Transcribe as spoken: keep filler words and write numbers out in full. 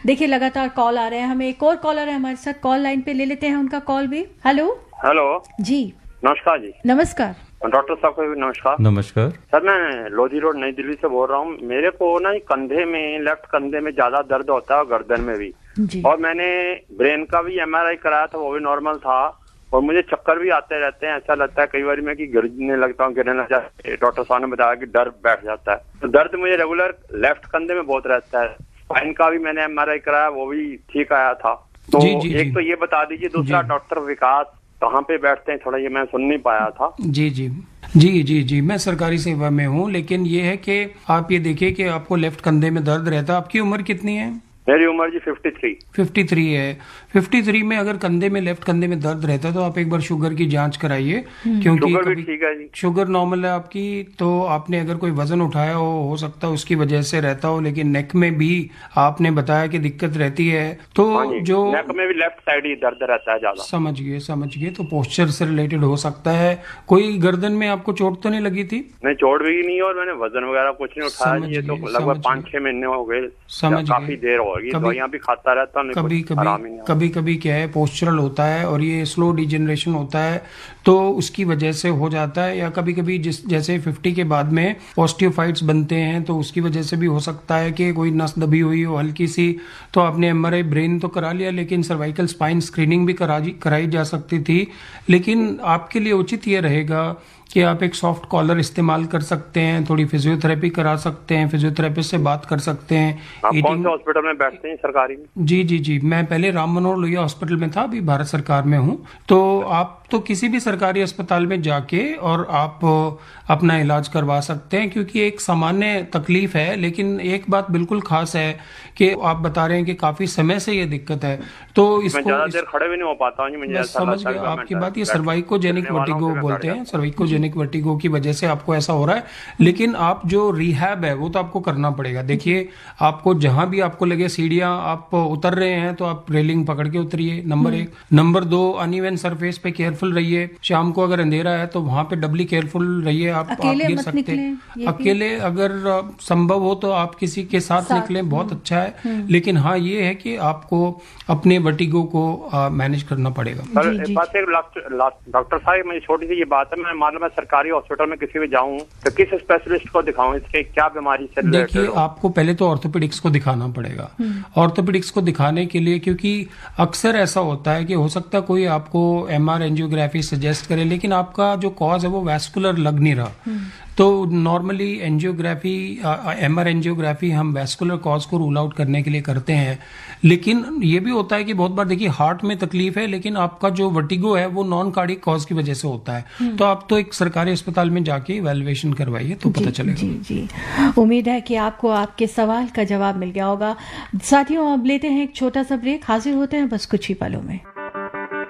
देखिए लगातार कॉल आ रहे हैं, हमें एक और कॉलर है हमारे साथ कॉल लाइन पे, ले लेते हैं उनका कॉल भी। हेलो हेलो जी, नमस्कार जी। नमस्कार डॉक्टर साहब को भी नमस्कार। नमस्कार सर, मैं लोधी रोड नई दिल्ली से बोल रहा हूँ। मेरे को ना कंधे में, लेफ्ट कंधे में ज्यादा दर्द होता है और गर्दन में भी जी। और मैंने ब्रेन का भी एमआरआई कराया था, वो भी नॉर्मल था और मुझे चक्कर भी आते रहते हैं। ऐसा लगता है कई बार मैं कि गिरने लगता हूँ, गिरने लग जाता है। डॉक्टर साहब ने बताया कि डर बैठ जाता है। तो दर्द मुझे रेगुलर लेफ्ट कंधे में बहुत रहता है। स्पाइन का भी मैंने एमआरआई कराया, वो भी ठीक आया था। तो जी, जी, एक जी। तो ये बता दीजिए, दूसरा डॉक्टर विकास कहाँ पे बैठते हैं, थोड़ा ये मैं सुन नहीं पाया था। जी जी जी जी जी मैं सरकारी सेवा में हूँ, लेकिन ये है कि आप ये देखिए कि आपको लेफ्ट कंधे में दर्द रहता है। आपकी उम्र कितनी है? मेरी उम्र जी फिफ्टी थ्री। फिफ्टी थ्री है। फिफ्टी थ्री में अगर कंधे में, लेफ्ट कंधे में दर्द रहता है तो आप एक बार शुगर की जांच कराइए, क्योंकि शुगर भी कभी ठीक है जी। शुगर नॉर्मल है आपकी, तो आपने अगर कोई वजन उठाया हो हो सकता है उसकी वजह से रहता हो, लेकिन नेक में भी आपने बताया कि दिक्कत रहती है, तो हाँ जी, जो नेक में भी लेफ्ट साइड ही दर्द रहता है ज्यादा। समझ गए समझ गए तो पोस्चर से रिलेटेड हो सकता है। कोई गर्दन में आपको चोट तो नहीं लगी थी? नहीं, चोट भी नहीं और मैंने वजन वगैरह कुछ नहीं उठाया। समझ ये तो गए, लगभग समझ पाँच गए। छह महीने हो गए, समझ काफी गए। देर होगी। कभी- दवाइयां भी खाता रहता हूँ, कभी कुछ आराम ही कभी नहीं आता। कभी कभी क्या है, पोस्चरल होता है और ये स्लो डिजेनरेशन होता है, तो उसकी वजह से हो जाता है। या कभी कभी जिस जैसे फिफ्टी के बाद में ऑस्टियोफाइट्स बनते हैं, तो उसकी वजह से भी हो सकता है कि कोई नस दबी हुई हो हल्की सी। तो आपने एमआरआई ब्रेन तो करा लिया, लेकिन सर्वाइकल स्पाइन स्क्रीनिंग भी करा कराई जा सकती थी। लेकिन आपके लिए उचित ये रहेगा कि आप एक सॉफ्ट कॉलर इस्तेमाल कर सकते हैं, थोड़ी फिजियोथेरेपी करा सकते हैं, फिजियोथेरेपिस्ट से बात कर सकते हैं। आप कौन ईटिंग से हॉस्पिटल में बैठते हैं, सरकारी में? जी जी जी मैं पहले राम मनोहर लोहिया हॉस्पिटल में था, अभी भारत सरकार में हूँ। तो आप तो किसी भी सरकारी अस्पताल में जाके और आप अपना इलाज करवा सकते हैं, क्योंकि एक सामान्य तकलीफ है। लेकिन एक बात बिल्कुल खास है कि आप बता रहे हैं कि काफी समय से ये दिक्कत है, तो इसको मैं ज्यादा इस, देर खड़े भी नहीं हो पाता हूँ। मुझे मैं ऐसा समझ लगता है गया कि आपकी मैं बात। ये बैठ- सर्वाइकोजेनिक बैठने वाला वर्टिगो हूँ, फिर मैं बोलते बैठ हैं, सर्वाइकोजेनिक वर्टिगो की वजह से आपको ऐसा हो रहा है। लेकिन आप जो रिहैब है वो तो आपको करना पड़ेगा। देखिए, आपको जहां भी आपको लगे सीढ़ियां आप उतर रहे हैं तो आप रेलिंग पकड़ के उतरिए, नंबर एक। नंबर दो, अनइवन सरफेस पे केयरफुल रहिए। शाम को अगर अंधेरा है तो वहां पे डबली केयरफुल रहिए। आप आप अकेले गिर मत सकते निकलें, हैं। ये भी। अकेले अगर अ, संभव हो तो आप किसी के साथ, साथ, निकलें, बहुत अच्छा है। लेकिन हाँ, ये है कि आपको अपने वर्टिगो को मैनेज करना पड़ेगा। सर, जी, एक जी, बात है, डॉक्टर डॉक्टर साहब, मेरी छोटी सी ये बात है, मैं मान लो मैं सरकारी हॉस्पिटल में किसी भी जाऊं तो किस स्पेशलिस्ट को दिखाऊं, इसके क्या बीमारी से देखिए, रिलेटेड हो? आपको पहले तो ऑर्थोपेडिक्स को दिखाना पड़ेगा। ऑर्थोपेडिक्स को दिखाने के लिए, क्योंकि अक्सर ऐसा होता है कि हो सकता है कोई आपको एमआर एंजियोग्राफी सजेस्ट करे, लेकिन आपका जो कॉज है वो वैस्कुलर लग नहीं रहा। तो नॉर्मली एंजियोग्राफी, एमआर एंजियोग्राफी हम वैस्कुलर कॉज को रूल आउट करने के लिए करते हैं। लेकिन ये भी होता है कि बहुत बार देखिए हार्ट में तकलीफ है, लेकिन आपका जो वर्टिगो है वो नॉन कार्डिक कॉज की वजह से होता है। तो आप तो एक सरकारी अस्पताल में जाके इवैल्यूएशन करवाइए तो पता चलेगा। जी जी उम्मीद है कि आपको आपके सवाल का जवाब मिल गया होगा। साथियों, अब लेते हैं एक छोटा सा ब्रेक, हाजिर होते हैं बस कुछ ही पलों में।